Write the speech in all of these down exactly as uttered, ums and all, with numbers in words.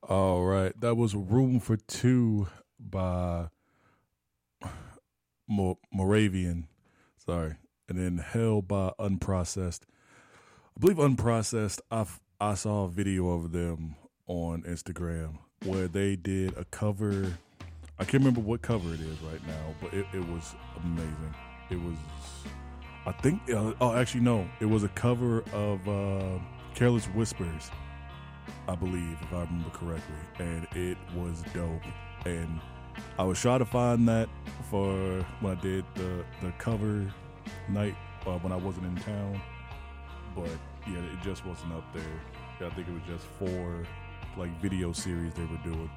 All right, that was Room for Two by Mo- Moravian. Sorry, and then Hell by Unprocessed. I believe Unprocessed. I I saw a video of them on Instagram where they did a cover. I can't remember what cover it is right now, but it, it was amazing. It was, I think. Uh, oh, actually, no. It was a cover of uh, Careless Whispers, I believe, if I remember correctly, and it was dope. And I was trying to find that for when I did the the cover night uh, when I wasn't in town, but yeah, it just wasn't up there. I think it was just four like video series they were doing.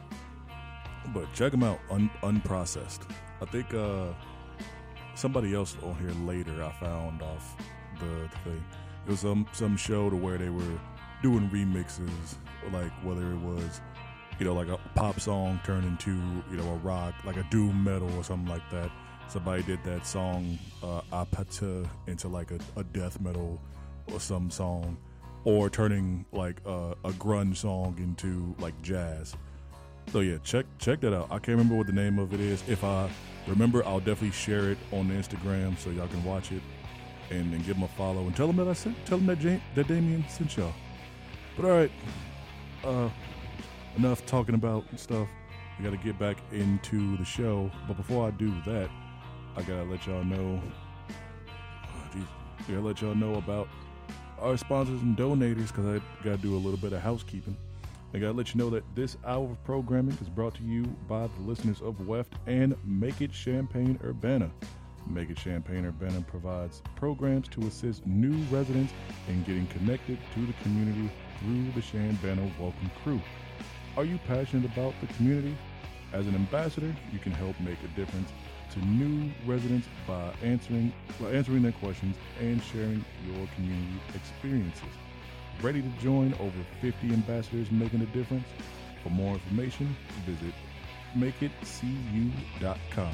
But check them out, un- Unprocessed. I think uh, somebody else on here later I found off the thing. It was some some show to where they were doing remixes, like whether it was, you know, like a pop song turned into, you know, a rock, like a doom metal or something like that. Somebody did that song uh, Apata into like a, a death metal or some song, or turning like a, a grunge song into like jazz. So yeah, check check that out. I can't remember what the name of it is. If I remember, I'll definitely share it on the Instagram so y'all can watch it and, and give them a follow and tell them that I sent, tell them that Jam- that Damien sent y'all. But all right, uh, enough talking about stuff. We got to get back into the show. But before I do that, I gotta let y'all know. Oh, geez, I gotta let y'all know about our sponsors and donators because I gotta do a little bit of housekeeping. I gotta let you know that this hour of programming is brought to you by the listeners of W E F T and Make It Champaign Urbana. Make It Champaign Urbana provides programs to assist new residents in getting connected to the community through the Chambana Welcome Crew. Are you passionate about the community? As an ambassador, you can help make a difference to new residents by answering, by answering their questions and sharing your community experiences. Ready to join over fifty ambassadors making a difference? For more information, visit make it c u dot com.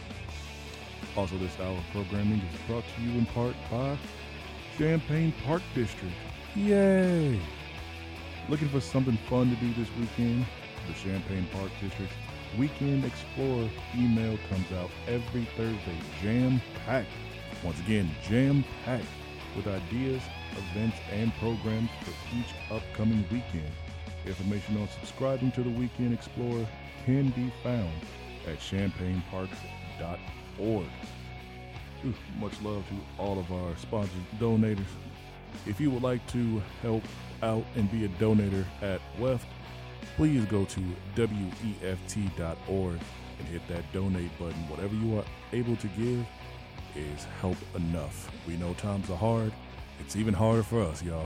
Also, this hour of programming is brought to you in part by Champaign Park District. Yay! Looking for something fun to do this weekend? The Champaign Park District's Weekend Explorer email comes out every Thursday, jam-packed. Once again, jam-packed with ideas, events, and programs for each upcoming weekend. Information on subscribing to the Weekend Explorer can be found at champaign parks dot org. Ooh, much love to all of our sponsors and donators. If you would like to help out and be a donator at W E F T, please go to W E F T dot org and hit that donate button. Whatever you are able to give is help enough. We know times are hard. It's even harder for us, y'all.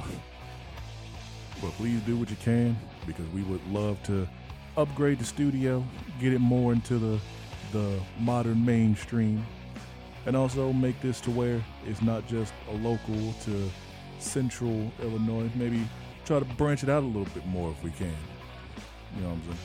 But please do what you can because we would love to upgrade the studio, get it more into the the modern mainstream, and also make this to where it's not just a local to central Illinois. Maybe try to branch it out a little bit more if we can. You know what I'm saying?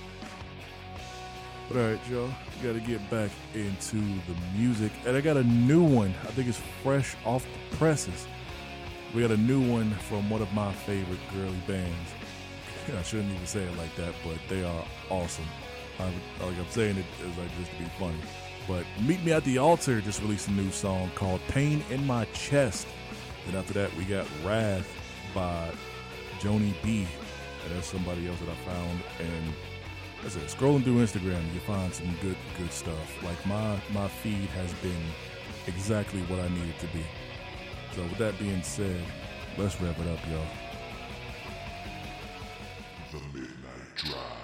But all right, y'all, got to get back into the music. And I got a new one. I think it's fresh off the presses. We got a new one from one of my favorite girly bands. I shouldn't even say it like that, but they are awesome. I, like I'm saying it as like just to be funny. But Meet Me at the Altar just released a new song called Pain in My Chest. And after that, we got Wrath by Joni B. And that's somebody else that I found. And that's it. Scrolling through Instagram, you find some good, good stuff. Like my, my feed has been exactly what I need it to be. So with that being said, let's wrap it up, y'all. The Midnight Drive.